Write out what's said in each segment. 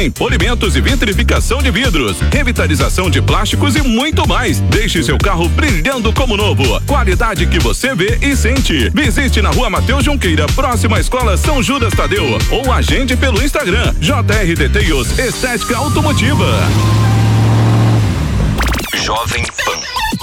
em polimentos e vitrificação de vidros, revitalização de plásticos e muito mais. Deixe seu carro brilhando como novo. Qualidade que você vê e sente. Visite na Rua Mateus Junqueira, próxima à Escola São Judas Tadeu, ou agende pelo Instagram JR Details Estética Automotiva. Jovem Pan.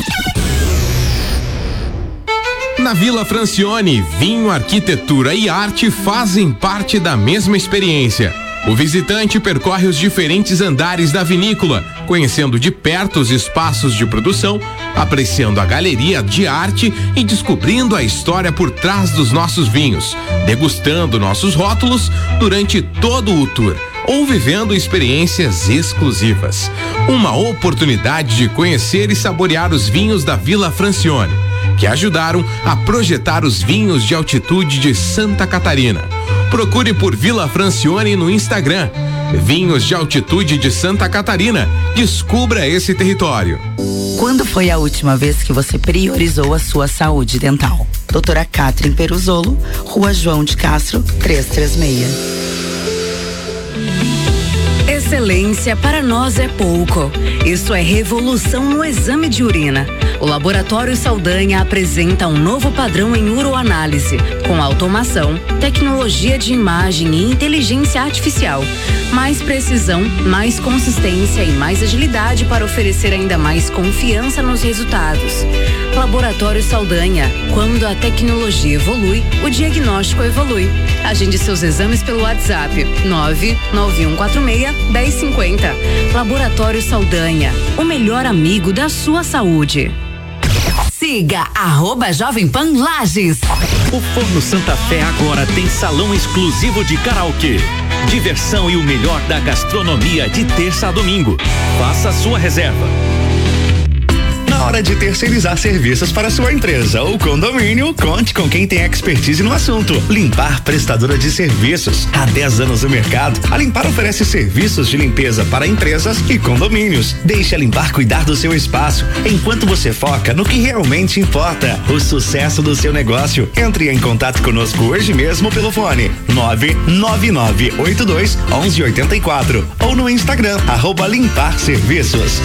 Na Vila Francione, vinho, arquitetura e arte fazem parte da mesma experiência. O visitante percorre os diferentes andares da vinícola, conhecendo de perto os espaços de produção, apreciando a galeria de arte e descobrindo a história por trás dos nossos vinhos, degustando nossos rótulos durante todo o tour ou vivendo experiências exclusivas. Uma oportunidade de conhecer e saborear os vinhos da Vila Francione, que ajudaram a projetar os vinhos de altitude de Santa Catarina. Procure por Vila Francione no Instagram. Vinhos de altitude de Santa Catarina. Descubra esse território. Quando foi a última vez que você priorizou a sua saúde dental? Doutora Catherine Peruzolo, Rua João de Castro, 336. Excelência para nós é pouco. Isso é revolução no exame de urina. O Laboratório Saldanha apresenta um novo padrão em uroanálise, com automação, tecnologia de imagem e inteligência artificial. Mais precisão, mais consistência e mais agilidade para oferecer ainda mais confiança nos resultados. Laboratório Saldanha. Quando a tecnologia evolui, o diagnóstico evolui. Agende seus exames pelo WhatsApp 99146-1050. Laboratório Saldanha, o melhor amigo da sua saúde. Siga @Jovem Pan Lages. O Forno Santa Fé agora tem salão exclusivo de karaokê. Diversão e o melhor da gastronomia de terça a domingo. Faça a sua reserva. Na hora de terceirizar serviços para sua empresa ou condomínio, conte com quem tem expertise no assunto. Limpar Prestadora de Serviços. Há 10 anos no mercado, a Limpar oferece serviços de limpeza para empresas e condomínios. Deixe a Limpar cuidar do seu espaço, enquanto você foca no que realmente importa, o sucesso do seu negócio. Entre em contato conosco hoje mesmo pelo fone 99982-1184 ou no Instagram @Limpar Serviços.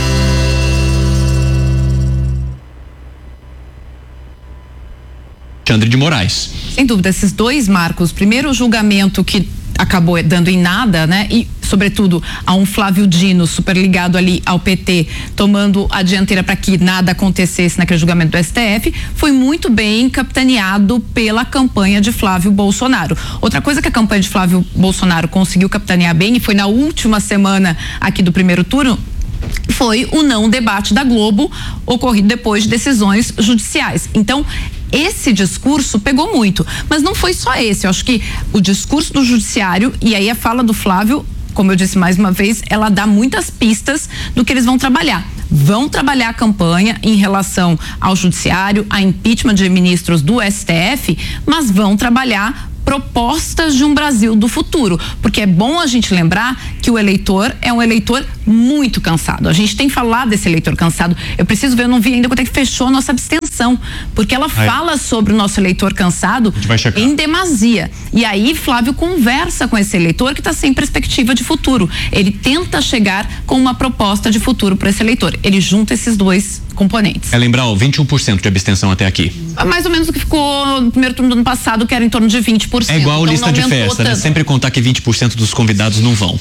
Alexandre de Moraes. Sem dúvida, esses dois marcos, primeiro o julgamento que acabou dando em nada, né? E sobretudo a um Flávio Dino super ligado ali ao PT, tomando a dianteira para que nada acontecesse naquele julgamento do STF, foi muito bem capitaneado pela campanha de Flávio Bolsonaro. Outra coisa que a campanha de Flávio Bolsonaro conseguiu capitanear bem, e foi na última semana aqui do primeiro turno, foi o não debate da Globo, ocorrido depois de decisões judiciais. Então, esse discurso pegou muito, mas não foi só esse. Eu acho que o discurso do judiciário, e aí a fala do Flávio, como eu disse mais uma vez, ela dá muitas pistas do que eles vão trabalhar. Vão trabalhar a campanha em relação ao judiciário, a impeachment de ministros do STF, mas vão trabalhar propostas de um Brasil do futuro, porque é bom a gente lembrar que o eleitor é um eleitor muito cansado. A gente tem falado desse eleitor cansado. Eu preciso ver, eu não vi ainda quanto é que fechou a nossa abstenção, porque ela fala sobre o nosso eleitor cansado em demasia. E aí Flávio conversa com esse eleitor que está sem perspectiva de futuro. Ele tenta chegar com uma proposta de futuro para esse eleitor. Ele junta esses dois componentes. É lembrar, 21% de abstenção até aqui. Mais ou menos o que ficou no primeiro turno do ano passado, que era em torno de 20%. É igual então, lista de festa, né? Sempre contar que 20% dos convidados não vão.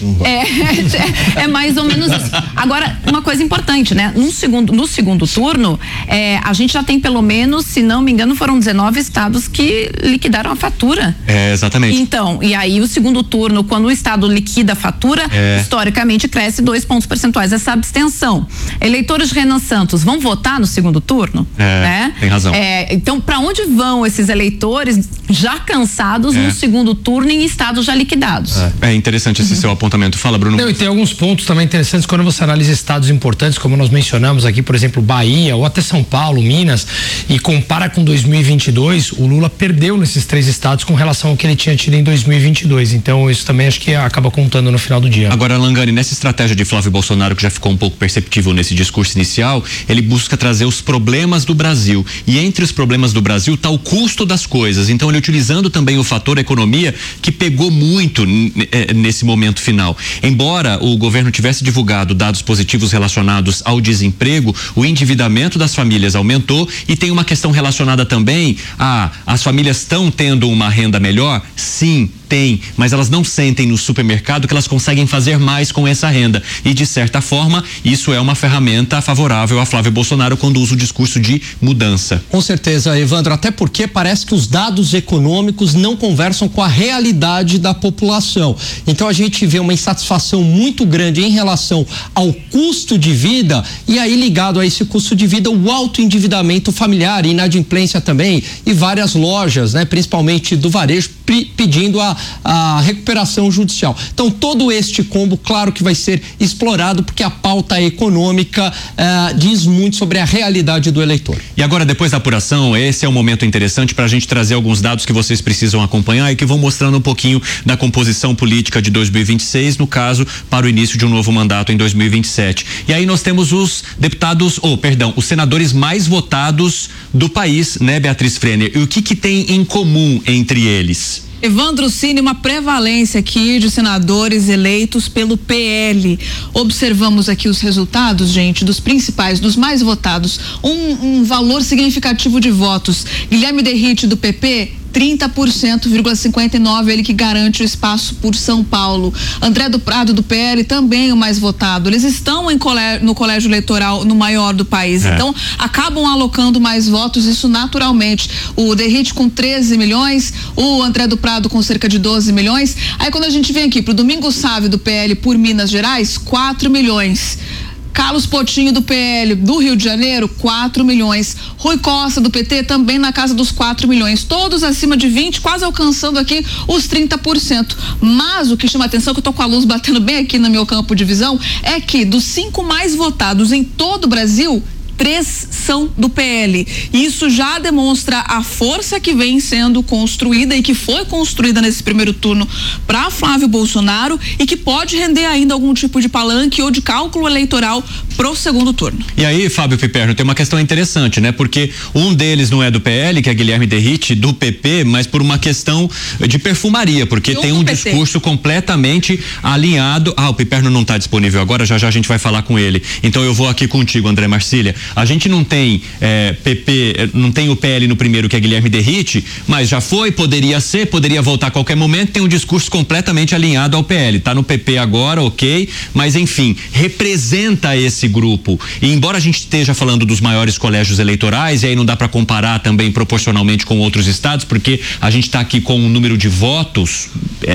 É mais ou menos isso. Agora, uma coisa importante, né? No segundo turno, a gente já tem pelo menos, se não me engano, foram 19 estados que liquidaram a fatura. Exatamente. Então, e aí o segundo turno, quando o estado liquida a fatura, historicamente cresce 2 pontos percentuais essa abstenção. Eleitores de Renan Santos vão votar no segundo turno? Né? Tem razão. Então, para onde vão esses eleitores já cansados no segundo turno em estados já liquidados? É interessante esse seu apontamento. Fala, Bruno. Não, e tem alguns pontos também interessantes quando você analisa estados importantes, como nós mencionamos aqui, por exemplo, Bahia ou até São Paulo, Minas, e compara com 2022, o Lula perdeu nesses 3 estados com relação ao que ele tinha tido em 2022. Então, isso também acho que acaba contando no final do dia. Agora, Langani, nessa estratégia de Flávio Bolsonaro, que já ficou um pouco perceptível nesse discurso inicial, ele busca trazer os problemas do Brasil. E entre os problemas do Brasil está o custo das coisas. Então, ele utilizando também o fator economia, que pegou muito nesse momento final. Embora o governo tivesse divulgado dados positivos relacionados ao desemprego, o endividamento das famílias aumentou e tem uma questão relacionada também as famílias estão tendo uma renda melhor? Sim, tem, mas elas não sentem no supermercado que elas conseguem fazer mais com essa renda. E, de certa forma, isso é uma ferramenta favorável a Flávio Bolsonaro quando usa o discurso de mudança. Com certeza, Evandro, até porque parece que os dados econômicos não conversam com a realidade da população. Então a gente vê uma insatisfação muito grande em relação ao custo de vida e aí ligado a esse custo de vida o alto endividamento familiar, inadimplência também e várias lojas, né, principalmente do varejo, pedindo a recuperação judicial. Então todo este combo, claro que vai ser explorado porque a pauta econômica diz muito sobre a realidade do eleitor. E agora, depois da apuração, esse é um momento interessante para a gente trazer alguns dados que vocês precisam acompanhar e que vão mostrando um pouquinho da composição política de 2026, no caso, para o início de um novo mandato em 2027. E aí nós temos os os senadores mais votados do país, né, Beatriz Frenner? E o que tem em comum entre eles? Evandro Cine, uma prevalência aqui de senadores eleitos pelo PL. Observamos aqui os resultados, gente, dos principais, dos mais votados. Um valor significativo de votos. Guilherme Derrite, do PP, 30,59%, ele que garante o espaço por São Paulo. André do Prado, do PL, também o mais votado. Eles estão no colégio eleitoral no maior do país, então acabam alocando mais votos, isso naturalmente. O Derrite com 13 milhões, o André do Prado com cerca de 12 milhões. Aí quando a gente vem aqui pro Domingos Sávio, do PL, por Minas Gerais, 4 milhões. Carlos Potinho, do PL, do Rio de Janeiro, 4 milhões. Rui Costa, do PT, também na casa dos 4 milhões. Todos acima de 20, quase alcançando aqui os 30%. Mas o que chama atenção, que eu tô com a luz batendo bem aqui no meu campo de visão, é que dos 5 mais votados em todo o Brasil, 3 são do PL. Isso já demonstra a força que vem sendo construída e que foi construída nesse primeiro turno para Flávio Bolsonaro e que pode render ainda algum tipo de palanque ou de cálculo eleitoral pro segundo turno. E aí, Fábio Piperno, tem uma questão interessante, né? Porque um deles não é do PL, que é Guilherme Derrite, do PP, mas por uma questão de perfumaria, porque tem um discurso completamente alinhado. O Piperno não está disponível agora, já a gente vai falar com ele. Então eu vou aqui contigo, André Marcília. A gente não tem PP, não tem o PL no primeiro, que é Guilherme Derrite, mas já foi, poderia voltar a qualquer momento, tem um discurso completamente alinhado ao PL. Tá no PP agora, ok, mas enfim, representa esse grupo. E embora a gente esteja falando dos maiores colégios eleitorais, e aí não dá para comparar também proporcionalmente com outros estados, porque a gente está aqui com um número de votos,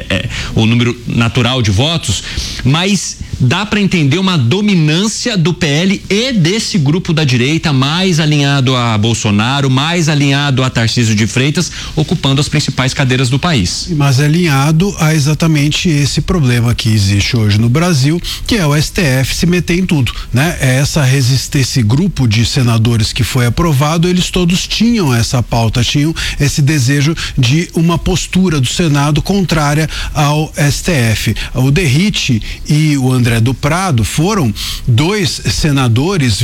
o número natural de votos, mas dá para entender uma dominância do PL e desse grupo da direita mais alinhado a Bolsonaro, mais alinhado a Tarcísio de Freitas, ocupando as principais cadeiras do país. Mas alinhado a exatamente esse problema que existe hoje no Brasil, que é o STF se meter em tudo, né? Esse grupo de senadores que foi aprovado, eles todos tinham essa pauta, tinham esse desejo de uma postura do Senado contrária ao STF. O Derrite e o André do Prado foram 2 senadores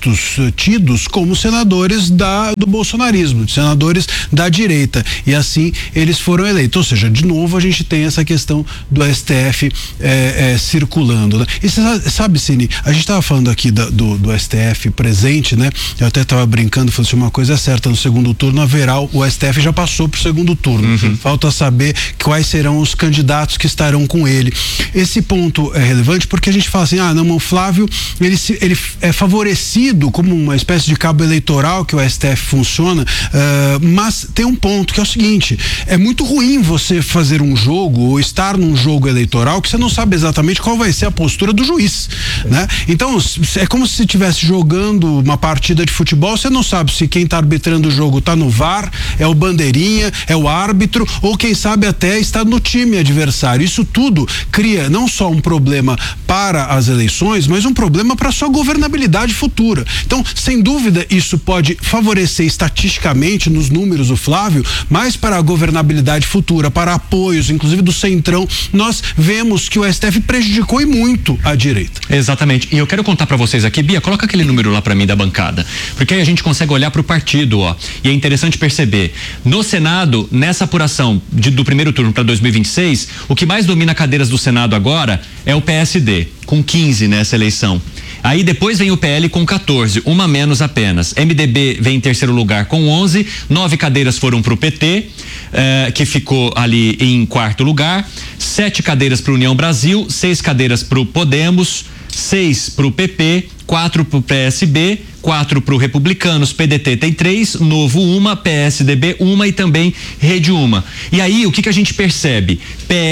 tidos como senadores do bolsonarismo, senadores da direita, e assim eles foram eleitos. Ou seja, de novo a gente tem essa questão do STF circulando, né? E você sabe, Cine, a gente estava falando aqui do STF presente, né? Eu até estava brincando, falando assim, uma coisa é certa, no segundo turno haverá, o STF já passou pro segundo turno, falta saber quais serão os candidatos que estarão com ele. Esse ponto é relevante porque a gente fala assim, o Flávio, ele é favorecido como uma espécie de cabo eleitoral que o STF funciona, mas tem um ponto que é o seguinte: é muito ruim você fazer um jogo ou estar num jogo eleitoral que você não sabe exatamente qual vai ser a postura do juiz, né? Então é como se você estivesse jogando uma partida de futebol, você não sabe se quem está arbitrando o jogo está no VAR, é o bandeirinha, é o árbitro, ou quem sabe até está no time adversário. Isso tudo cria não só um problema para as eleições, mas um problema para a sua governabilidade futura. Então, sem dúvida, isso pode favorecer estatisticamente nos números o Flávio, mas para a governabilidade futura, para apoios, inclusive do Centrão, nós vemos que o STF prejudicou e muito a direita. Exatamente. E eu quero contar para vocês aqui, Bia, coloca aquele número lá para mim da bancada, porque aí a gente consegue olhar para o partido, ó. E é interessante perceber, no Senado, nessa apuração do primeiro turno para 2026, o que mais domina cadeiras do Senado agora é o PSD, com 15 nessa eleição. Aí depois vem o PL com 14, uma menos apenas. MDB vem em terceiro lugar com 11, 9 cadeiras foram para o PT, que ficou ali em quarto lugar, 7 cadeiras para União Brasil, 6 cadeiras para o Podemos, 6 para o PP, 4 para o PSB, 4 para o Republicanos, PDT tem 3, Novo 1, PSDB 1 e também Rede 1. E aí o que a gente percebe?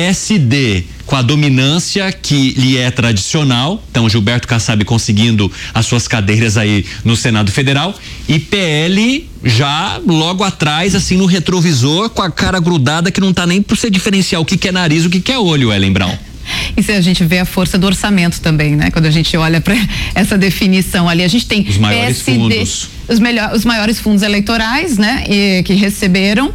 PSD com a dominância que lhe é tradicional, então Gilberto Kassab conseguindo as suas cadeiras aí no Senado Federal, e PL já logo atrás, assim, no retrovisor, com a cara grudada que não tá nem pra você diferenciar o que é nariz, o que é olho, Ellen Brown. E se a gente vê a força do orçamento também, né? Quando a gente olha para essa definição ali, a gente tem os maiores fundos. Os maiores fundos eleitorais, né? Que receberam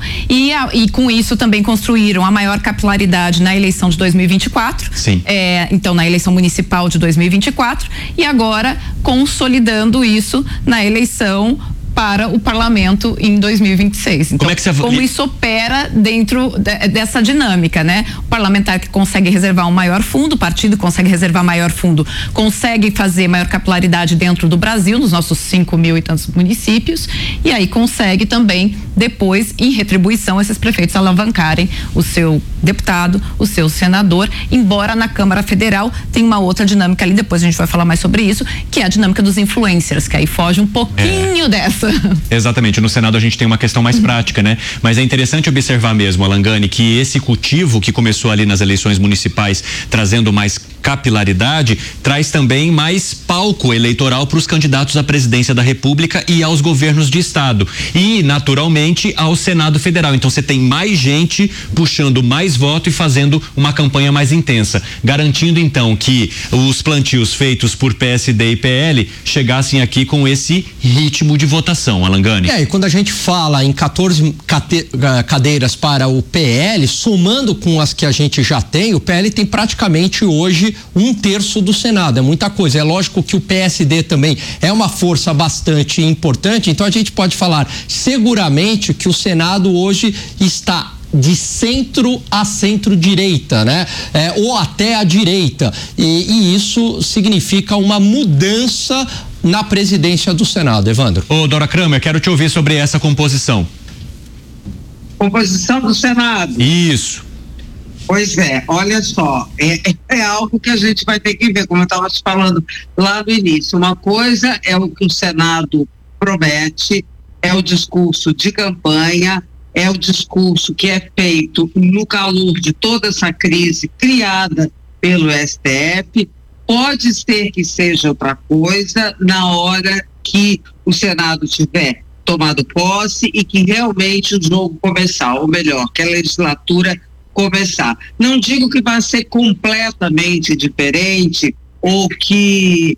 e com isso também construíram a maior capilaridade na eleição de 2024. Sim. Então, na eleição municipal de 2024 e agora consolidando isso na eleição para o parlamento em 2026. Então, como isso opera dentro dessa dinâmica, né? O parlamentar que consegue reservar um maior fundo, o partido consegue reservar maior fundo, consegue fazer maior capilaridade dentro do Brasil, nos nossos 5.000 e tantos municípios, e aí consegue também, depois, em retribuição, esses prefeitos alavancarem o seu deputado, o seu senador, embora na Câmara Federal tem uma outra dinâmica ali, depois a gente vai falar mais sobre isso, que é a dinâmica dos influencers, que aí foge um pouquinho dessa. Exatamente, no Senado a gente tem uma questão mais prática, né? Mas é interessante observar mesmo, Alangani, que esse cultivo que começou ali nas eleições municipais, trazendo mais capilaridade, traz também mais palco eleitoral para os candidatos à presidência da República e aos governos de estado e, naturalmente, ao Senado Federal. Então você tem mais gente puxando mais voto e fazendo uma campanha mais intensa, garantindo então que os plantios feitos por PSD e PL chegassem aqui com esse ritmo de votação, Alangani. E quando a gente fala em 14 cadeiras para o PL, somando com as que a gente já tem, o PL tem praticamente hoje 1/3 do Senado, é muita coisa. É lógico que o PSD também é uma força bastante importante, então a gente pode falar seguramente que o Senado hoje está de centro a centro-direita, né? Ou até a direita. E isso significa uma mudança na presidência do Senado, Evandro. Ô, Dora Kramer, quero te ouvir sobre essa composição. Composição do Senado? Isso. Pois é, olha só, é algo que a gente vai ter que ver, como eu estava te falando lá no início. Uma coisa é o que o Senado promete, é o discurso de campanha, é o discurso que é feito no calor de toda essa crise criada pelo STF. Pode ser que seja outra coisa na hora que o Senado tiver tomado posse e que realmente o jogo começar, ou melhor, que a legislatura começar. Não digo que vai ser completamente diferente ou que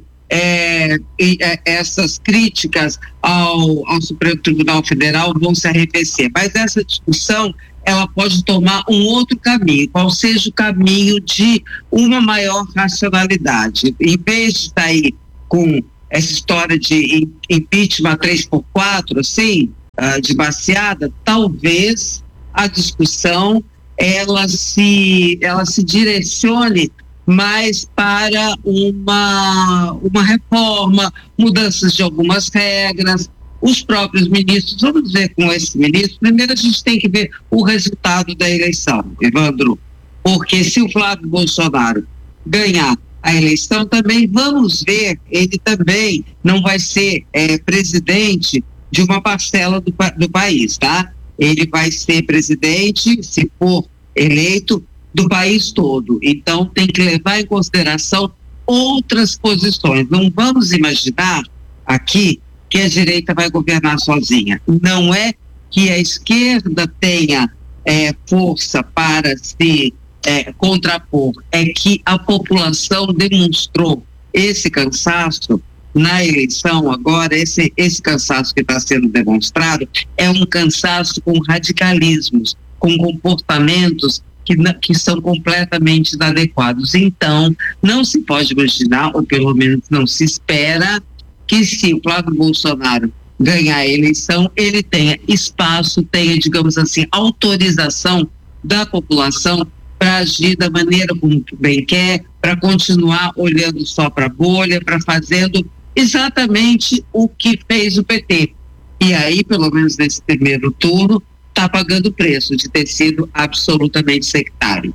essas críticas ao Supremo Tribunal Federal vão se arrefecer, mas essa discussão ela pode tomar um outro caminho, qual seja o caminho de uma maior racionalidade. Em vez de estar aí com essa história de impeachment 3x4, assim, de baseada, talvez a discussão ela se direcione mais para uma reforma, mudanças de algumas regras. Os próprios ministros, vamos ver com esses ministros, primeiro a gente tem que ver o resultado da eleição, Evandro, porque se o Flávio Bolsonaro ganhar a eleição, também vamos ver, ele também não vai ser presidente de uma parcela do país, tá? Ele vai ser presidente, se for eleito, do país todo. Então tem que levar em consideração outras posições. Não vamos imaginar aqui que a direita vai governar sozinha. Não é que a esquerda tenha força para se contrapor, é que a população demonstrou esse cansaço na eleição agora. Esse cansaço que está sendo demonstrado é um cansaço com radicalismos, com comportamentos que são completamente inadequados. Então, não se pode imaginar, ou pelo menos não se espera, que se o Flávio Bolsonaro ganhar a eleição, ele tenha espaço, tenha, digamos assim, autorização da população para agir da maneira como bem quer, para continuar olhando só para a bolha, para fazendo exatamente o que fez o PT. E aí, pelo menos nesse primeiro turno, está pagando o preço de ter sido absolutamente sectário.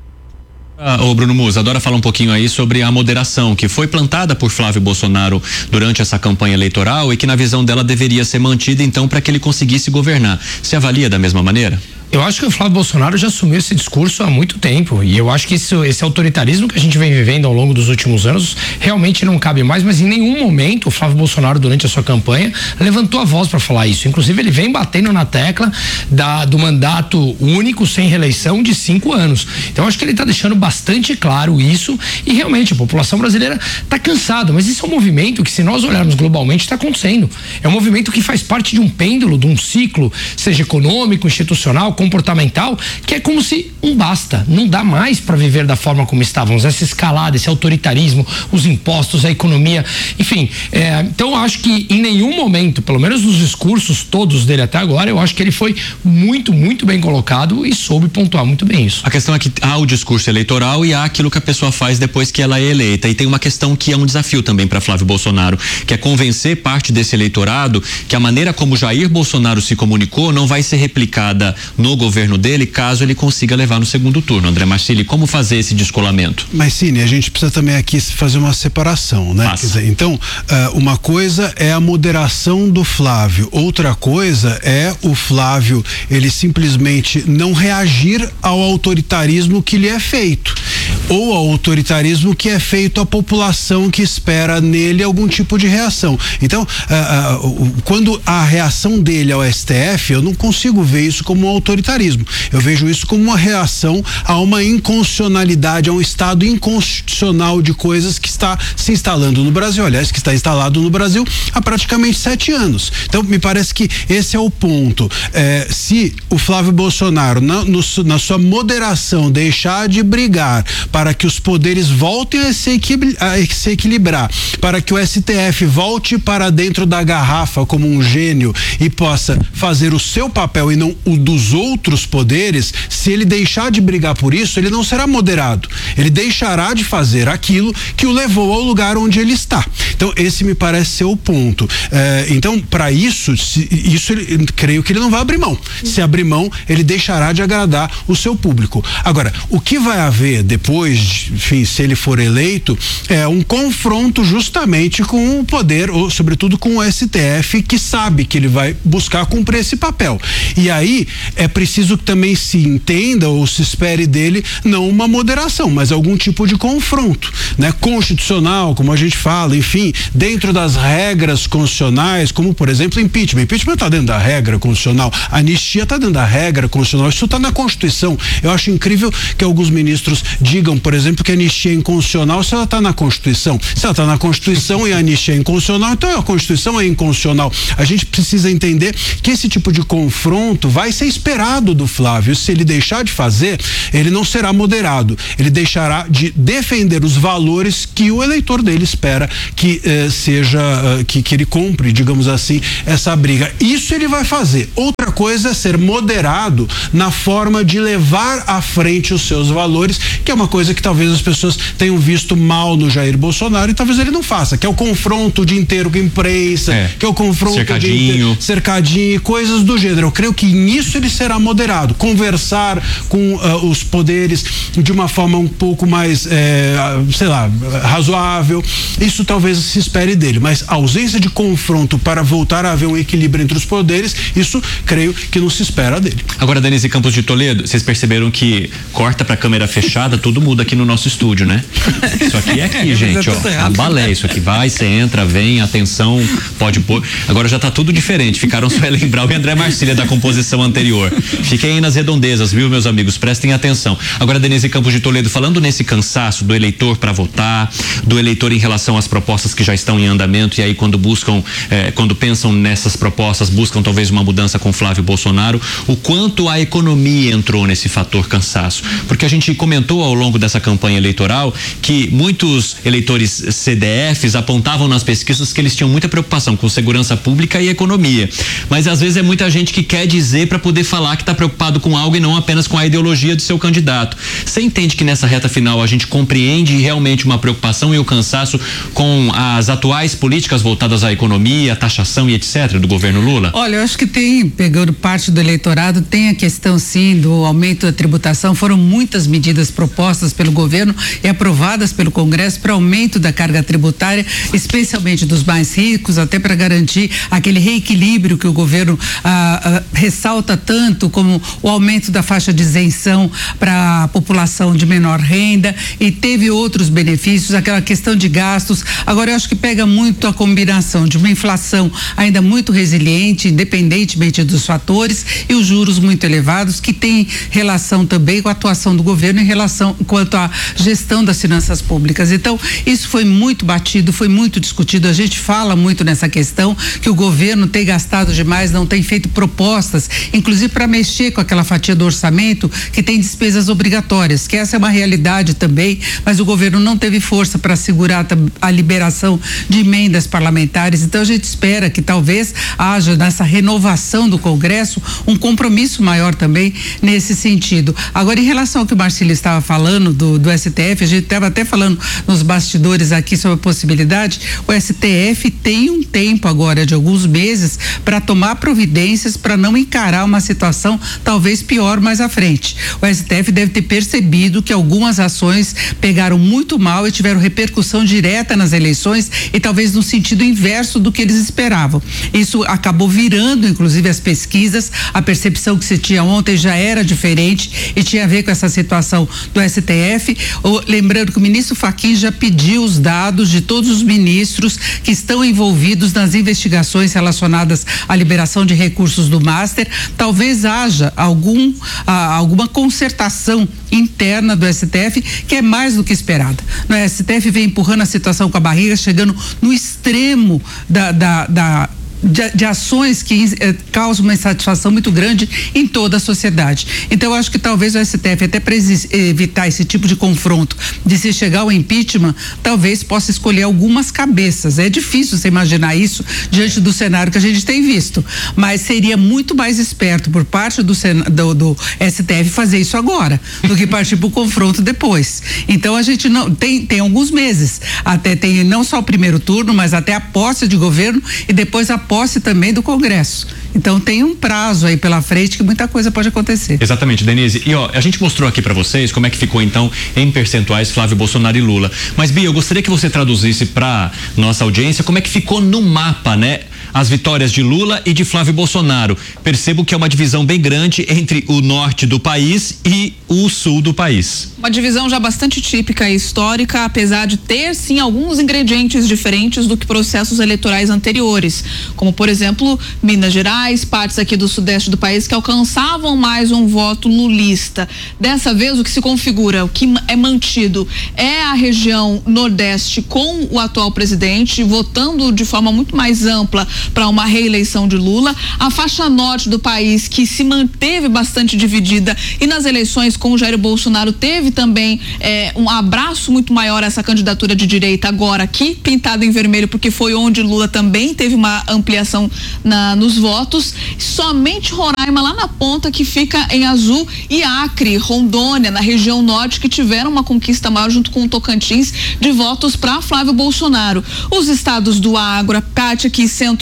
O Bruno Musa, adora falar um pouquinho aí sobre a moderação que foi plantada por Flávio Bolsonaro durante essa campanha eleitoral e que na visão dela deveria ser mantida então para que ele conseguisse governar. Você avalia da mesma maneira? Eu acho que o Flávio Bolsonaro já assumiu esse discurso há muito tempo e eu acho que esse autoritarismo que a gente vem vivendo ao longo dos últimos anos realmente não cabe mais, mas em nenhum momento o Flávio Bolsonaro durante a sua campanha levantou a voz para falar isso. Inclusive ele vem batendo na tecla do mandato único sem reeleição de 5 anos. Então eu acho que ele está deixando bastante claro isso e realmente a população brasileira está cansada, mas isso é um movimento que, se nós olharmos globalmente, está acontecendo. É um movimento que faz parte de um pêndulo, de um ciclo, seja econômico, institucional, comportamental, que é como se basta, não dá mais para viver da forma como estávamos, essa escalada, esse autoritarismo, os impostos, a economia, enfim, então eu acho que em nenhum momento, pelo menos nos discursos todos dele até agora, eu acho que ele foi muito, muito bem colocado e soube pontuar muito bem isso. A questão é que há o discurso eleitoral e há aquilo que a pessoa faz depois que ela é eleita, e tem uma questão que é um desafio também para Flávio Bolsonaro, que é convencer parte desse eleitorado que a maneira como Jair Bolsonaro se comunicou não vai ser replicada no governo dele, caso ele consiga levar no segundo turno. André Marcilli, como fazer esse descolamento? Mas Cine, a gente precisa também aqui fazer uma separação, né? Quer dizer, então, uma coisa é a moderação do Flávio, outra coisa é o Flávio, ele simplesmente não reagir ao autoritarismo que lhe é feito, ou ao autoritarismo que é feito à população que espera nele algum tipo de reação. Então, quando a reação dele ao STF, eu não consigo ver isso como um autoritarismo. Eu vejo isso como uma reação a uma inconstitucionalidade, a um estado inconstitucional de coisas que está se instalando no Brasil, aliás, que está instalado no Brasil há praticamente 7 anos. Então, me parece que esse é o ponto. Se o Flávio Bolsonaro, na sua moderação, deixar de brigar para que os poderes voltem a se equilibrar, para que o STF volte para dentro da garrafa como um gênio e possa fazer o seu papel e não o dos outros poderes, se ele deixar de brigar por isso, ele não será moderado. Ele deixará de fazer aquilo que o levou ao lugar onde ele está. Então, esse me parece ser o ponto. Então, para isso creio que ele não vai abrir mão. Se abrir mão, ele deixará de agradar o seu público. Agora, o que vai haver depois, enfim, se ele for eleito, é um confronto justamente com o poder, ou sobretudo com o STF, que sabe que ele vai buscar cumprir esse papel. E aí, é preciso que também se entenda ou se espere dele não uma moderação, mas algum tipo de confronto, né? Constitucional, como a gente fala, enfim, dentro das regras constitucionais, como por exemplo impeachment. Impeachment está dentro da regra constitucional, anistia está dentro da regra constitucional, isso está na Constituição. Eu acho incrível que alguns ministros digam, por exemplo, que a anistia é inconstitucional se ela está na Constituição. Se ela está na Constituição e a anistia é inconstitucional, então a Constituição é inconstitucional. A gente precisa entender que esse tipo de confronto vai ser esperado do Flávio. Se ele deixar de fazer, ele não será moderado. Ele deixará de defender os valores que o eleitor dele espera que que ele compre, digamos assim, essa briga. Isso ele vai fazer. Outra coisa é ser moderado na forma de levar à frente os seus valores, que é uma coisa que talvez as pessoas tenham visto mal no Jair Bolsonaro e talvez ele não faça, que é o confronto o dia inteiro com a imprensa, que é o confronto cercadinho e coisas do gênero. Eu creio que nisso ele será moderado, conversar com os poderes de uma forma um pouco mais, razoável. Isso talvez se espere dele, mas a ausência de confronto para voltar a haver um equilíbrio entre os poderes, isso creio que não se espera dele. Agora, Denise Campos de Toledo, vocês perceberam que corta para câmera fechada, todo mundo bermuda aqui no nosso estúdio, né? Isso aqui é aqui, gente, ó. A balé, isso aqui vai, você entra, vem, atenção, pode pôr. Agora já tá tudo diferente. Ficaram só Lembral e André Marcília da composição anterior. Fiquem aí nas redondezas, viu, meus amigos? Prestem atenção. Agora, Denise Campos de Toledo, falando nesse cansaço do eleitor para votar, do eleitor em relação às propostas que já estão em andamento, e aí quando pensam nessas propostas, buscam talvez uma mudança com Flávio Bolsonaro, o quanto a economia entrou nesse fator cansaço. Porque a gente comentou ao longo dessa campanha eleitoral que muitos eleitores CDFs apontavam nas pesquisas que eles tinham muita preocupação com segurança pública e economia. Mas às vezes é muita gente que quer dizer para poder falar que está preocupado com algo e não apenas com a ideologia do seu candidato. Você entende que nessa reta final a gente compreende realmente uma preocupação e o cansaço com as atuais políticas voltadas à economia, à taxação e etc. do governo Lula? Olha, eu acho que pegando parte do eleitorado, tem a questão sim do aumento da tributação. Foram muitas medidas propostas pelo governo e aprovadas pelo Congresso para aumento da carga tributária, especialmente dos mais ricos, até para garantir aquele reequilíbrio que o governo ressalta tanto, como o aumento da faixa de isenção para a população de menor renda, e teve outros benefícios, aquela questão de gastos. Agora eu acho que pega muito a combinação de uma inflação ainda muito resiliente, independentemente dos fatores, e os juros muito elevados, que tem relação também com a atuação do governo em relação quanto à gestão das finanças públicas. Então, isso foi muito batido, foi muito discutido. A gente fala muito nessa questão que o governo tem gastado demais, não tem feito propostas, inclusive para mexer com aquela fatia do orçamento que tem despesas obrigatórias, que essa é uma realidade também, mas o governo não teve força para segurar a liberação de emendas parlamentares. Então a gente espera que talvez haja nessa renovação do Congresso um compromisso maior também nesse sentido. Agora, em relação ao que o Marcílio estava falando do STF, a gente estava até falando nos bastidores aqui sobre a possibilidade, o STF tem um tempo agora de alguns meses para tomar providências para não encarar uma situação talvez pior mais à frente. O STF deve ter percebido que algumas ações pegaram muito mal e tiveram repercussão direta nas eleições e talvez no sentido inverso do que eles esperavam. Isso acabou virando, inclusive, as pesquisas. A percepção que se tinha ontem já era diferente e tinha a ver com essa situação do STF. Lembrando que o ministro Fachin já pediu os dados de todos os ministros que estão envolvidos nas investigações relacionadas à liberação de recursos do Master. Talvez haja alguma concertação interna do STF, que é mais do que esperada. O STF vem empurrando a situação com a barriga, chegando no extremo de ações que causam uma insatisfação muito grande em toda a sociedade. Então eu acho que talvez o STF, até para evitar esse tipo de confronto, de se chegar ao impeachment, talvez possa escolher algumas cabeças. É difícil você imaginar isso diante do cenário que a gente tem visto, mas seria muito mais esperto por parte do STF fazer isso agora, do que partir para o confronto depois. Então a gente não tem alguns meses, até tem não só o primeiro turno, mas até a posse de governo e depois a posse também do Congresso. Então tem um prazo aí pela frente que muita coisa pode acontecer. Exatamente, Denise. E a gente mostrou aqui para vocês como é que ficou então em percentuais Flávio Bolsonaro e Lula. Mas, Bia, eu gostaria que você traduzisse para nossa audiência como é que ficou no mapa, né? As vitórias de Lula e de Flávio Bolsonaro. Percebo que é uma divisão bem grande entre o norte do país e o sul do país. Uma divisão já bastante típica e histórica, apesar de ter sim alguns ingredientes diferentes do que processos eleitorais anteriores, como por exemplo Minas Gerais, partes aqui do sudeste do país que alcançavam mais um voto lulista. Dessa vez o que se configura, o que é mantido é a região nordeste com o atual presidente votando de forma muito mais ampla para uma reeleição de Lula, a faixa norte do país que se manteve bastante dividida e nas eleições com o Jair Bolsonaro teve também um abraço muito maior a essa candidatura de direita, agora aqui pintada em vermelho porque foi onde Lula também teve uma ampliação nos votos. Somente Roraima lá na ponta que fica em azul e Acre, Rondônia na região norte que tiveram uma conquista maior junto com o Tocantins de votos para Flávio Bolsonaro. Os estados do agro, a parte aqui centro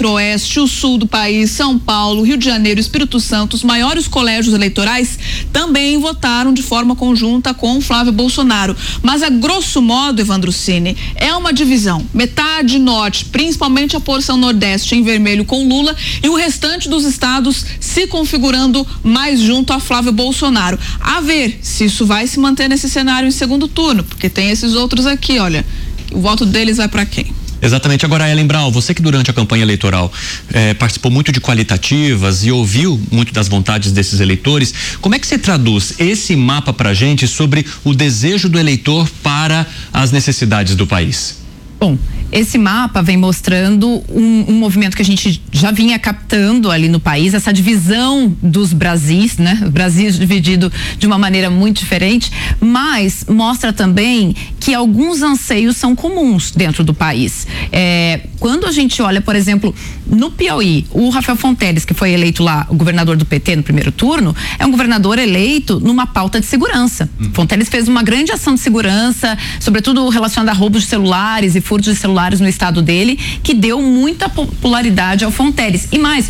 Centro-Oeste, o Sul do país, São Paulo, Rio de Janeiro, Espírito Santo, os maiores colégios eleitorais também votaram de forma conjunta com Flávio Bolsonaro. Mas a grosso modo, Evandro Cini, é uma divisão. Metade norte, principalmente a porção nordeste em vermelho com Lula, e o restante dos estados se configurando mais junto a Flávio Bolsonaro. A ver se isso vai se manter nesse cenário em segundo turno, porque tem esses outros aqui, olha, o voto deles vai para quem? Exatamente. Agora, Ellen Brown, você que durante a campanha eleitoral participou muito de qualitativas e ouviu muito das vontades desses eleitores, como é que você traduz esse mapa pra gente sobre o desejo do eleitor para as necessidades do país? Bom, esse mapa vem mostrando um movimento que a gente já vinha captando ali no país, essa divisão dos Brasis, né? O Brasil dividido de uma maneira muito diferente, mas mostra também que alguns anseios são comuns dentro do país. Quando a gente olha, por exemplo, no Piauí, o Rafael Fonteles, que foi eleito lá, o governador do PT no primeiro turno, é um governador eleito numa pauta de segurança. Fonteles fez uma grande ação de segurança, sobretudo relacionada a roubos de celulares e furtos de celulares no estado dele, que deu muita popularidade ao Fonteles. E mais,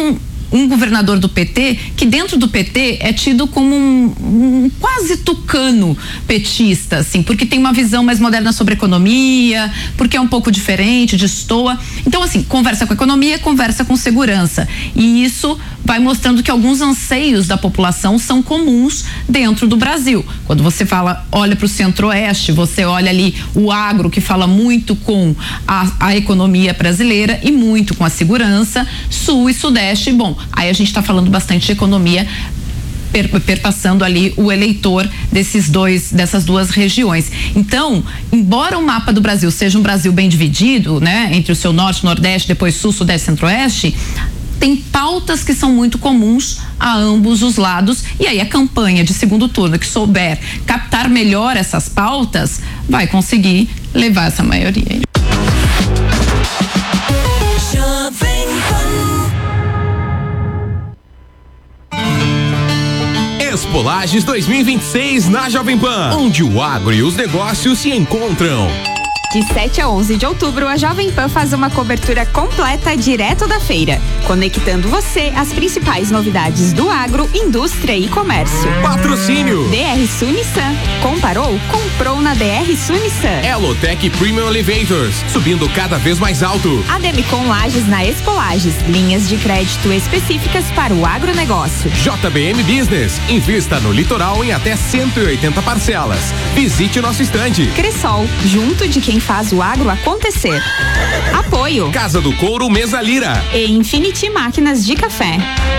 um governador do PT, que dentro do PT é tido como um quase tucano petista, assim, porque tem uma visão mais moderna sobre economia, porque é um pouco diferente, destoa. Então, assim, conversa com economia, conversa com segurança. E isso vai mostrando que alguns anseios da população são comuns dentro do Brasil. Quando você olha para o Centro-Oeste, você olha ali o agro, que fala muito com a economia brasileira e muito com a segurança. Sul e Sudeste, bom, aí a gente está falando bastante de economia, perpassando ali o eleitor dessas duas regiões. Então, embora o mapa do Brasil seja um Brasil bem dividido, né, entre o seu norte, nordeste, depois sul, sudeste, centro-oeste, tem pautas que são muito comuns a ambos os lados, e aí a campanha de segundo turno que souber captar melhor essas pautas vai conseguir levar essa maioria. Expo Lages 2026 na Jovem Pan, onde o agro e os negócios se encontram. De 7 a 11 de outubro, a Jovem Pan faz uma cobertura completa direto da feira, conectando você às principais novidades do agro, indústria e comércio. Patrocínio DR Sul Nissan. Comparou? Comprou na DR Sul Nissan. Elotec Premium Elevators, subindo cada vez mais alto. Ademicon Lages na Expo Lages, linhas de crédito específicas para o agronegócio. JBM Business, invista no litoral em até 180 parcelas. Visite nosso estande. Cressol, junto de quem faz o agro acontecer. Apoio Casa do Couro Mesa Lira e Infinity Máquinas de Café.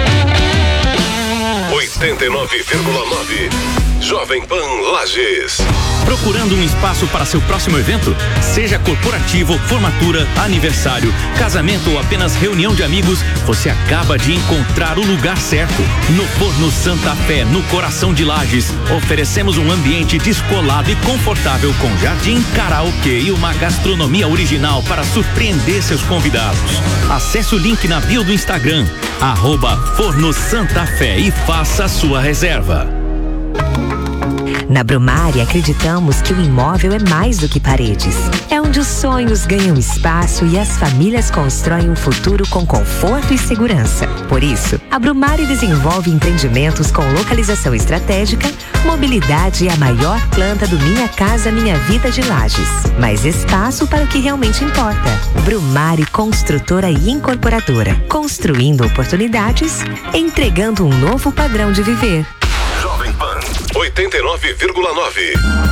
89,9 Jovem Pan Lages. Procurando um espaço para seu próximo evento? Seja corporativo, formatura, aniversário, casamento ou apenas reunião de amigos, você acaba de encontrar o lugar certo. No Forno Santa Fé, no coração de Lages, oferecemos um ambiente descolado e confortável com jardim, karaokê e uma gastronomia original para surpreender seus convidados. Acesse o link na bio do Instagram, @Forno Santa Fé, e faça a sua reserva. Na Brumari, acreditamos que o imóvel é mais do que paredes. É onde os sonhos ganham espaço e as famílias constroem um futuro com conforto e segurança. Por isso, a Brumari desenvolve empreendimentos com localização estratégica, mobilidade e a maior planta do Minha Casa Minha Vida de Lages. Mais espaço para o que realmente importa. Brumari Construtora e Incorporadora. Construindo oportunidades, entregando um novo padrão de viver. Jovem Pan 89,9.